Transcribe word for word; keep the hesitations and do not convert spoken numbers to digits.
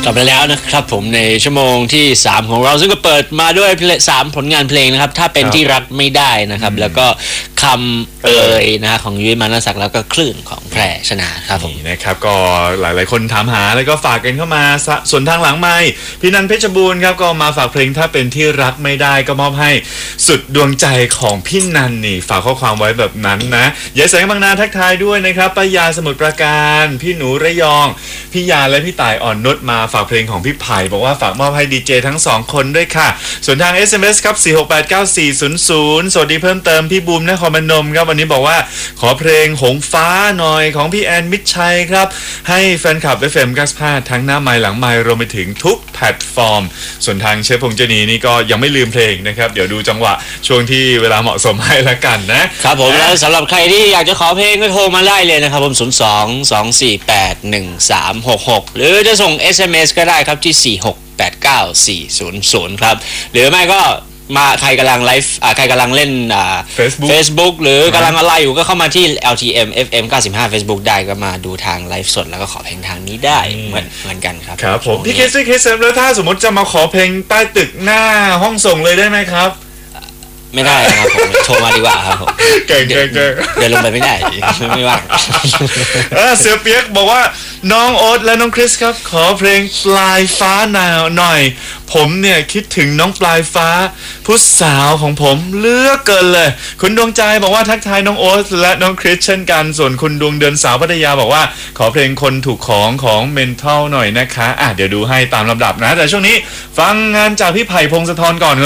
กลับมาแล้วนะครับผมในชั่วโมงที่สามของเราซึ่งก็เปิดมาด้วยสามผลงานเพลงนะครับถ้าเป็นที่รักไม่ได้นะครับแล้วก็คำเอ่ยนะของยุ้ยมานศักดิ์แล้วก็คลื่นของแพรชนะครับผมนี่นะครับก็หลายๆคนถามหาแล้วก็ฝากกันเข้ามาส่วนทางหลังไมค์พี่นันเพชรบูรณ์ครับก็มาฝากเพลงถ้าเป็นที่รักไม่ได้ก็มอบให้สุดดวงใจของพี่นันนี่ฝากข้อความไว้แบบนั้นนะยายแสงบางนาทักทายด้วยนะครับป้ายาสมุทรปราการพี่หนูระยองพี่ยาและพี่ต่ายอ่อนนุชมาฝากเพลงของพี่ไผ่บอกว่าฝากมอบให้ดีเจทั้งสองคนด้วยค่ะส่วนทาง เอส เอ็ม เอส ครับสี่หกแปดเก้าสี่ศูนย์ศูนย์สวัสดีเพิ่มเติมพี่บูมนครพนมครับวันนี้บอกว่าขอเพลงหงฟ้าหน่อยของพี่แอนมิตรชัยครับให้แฟนคลับ เอฟ เอ็ม เก้าสิบห้าทั้งหน้าไมค์หลังไมค์รวมไปถึงทุกแพลตฟอร์มส่วนทางเชฟพงษ์เจนีนี่ก็ยังไม่ลืมเพลงนะครับเดี๋ยวดูจังหวะช่วงที่เวลาเหมาะสมให้ละกันนะครับผมแล้วสำหรับใครที่อยากจะขอเพลงก็โทรมาได้เลยนะครับผมศูนย์ สอง สอง สี่ แปด หนึ่ง สาม หก หกหรือจะส่ง เอส เอ็ม เอส ก็ได้ครับที่สี่ หก แปด เก้า สี่ ศูนย์ ศูนย์ครับหรือไม่ก็มาใครกำลังไลฟ์ใครกำลังเล่นอ่า Facebook Facebook หรือกำลังอะไรอยู่ก็เข้ามาที่ แอล ที เอ็ม เอฟ เอ็ม เก้าสิบห้า Facebook ได้ก็มาดูทางไลฟ์สดแล้วก็ขอเพลงทางนี้ได้เหมือนเหมือนกันครับครับผมพี่เคสซี่เคสเซมแล้วถ้าสมมติจะมาขอเพลงใต้ตึกหน้าห้องส่งเลยได้ไหมครับไม่ได้ครับผมโทรมาดีกว่าครับผมเก่งเก่งเก่งเดินลงไปไม่ได้ไม่ว่างเสือเปียกบอกว่าน้องโอ๊ตและน้องคริสครับขอเพลงปลายฟ้าหนาวหน่อยผมเนี่ยคิดถึงน้องปลายฟ้าผู้สาวของผมเลือกเกินเลยคุณดวงใจบอกว่าทักทายน้องโอ๊ตและน้องคริสเช่นกันส่วนคุณดวงเดือนสาวพัทยาบอกว่าขอเพลงคนถูกของของเมนทัลหน่อยนะคะอ่ะเดี๋ยวดูให้ตามลำดับนะแต่ช่วงนี้ฟังงานจากพี่ไผ่พงศธรก่อน